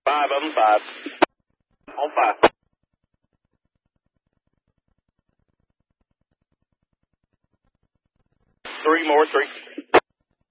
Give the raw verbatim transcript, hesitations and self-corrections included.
Five of them, five. On five. Three more, three.